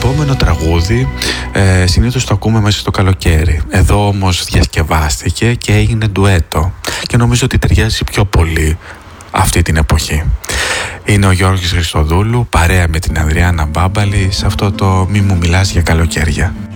επόμενο τραγούδι συνήθως το ακούμε μέσα στο καλοκαίρι. Εδώ όμως διασκευάστηκε και έγινε ντουέτο και νομίζω ότι ταιριάζει πιο πολύ αυτή την εποχή. Είναι ο Γιώργης Χριστοδούλου παρέα με την Ανδριάννα Μπάμπαλη σε αυτό το «Μη μου μιλάς για καλοκαίρια».